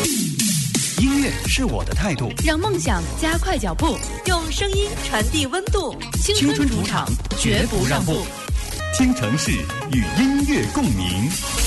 音乐是我的态度， 让梦想加快脚步， 用声音传递温度。 青春主场，绝不让步。 听城市与音乐共鸣。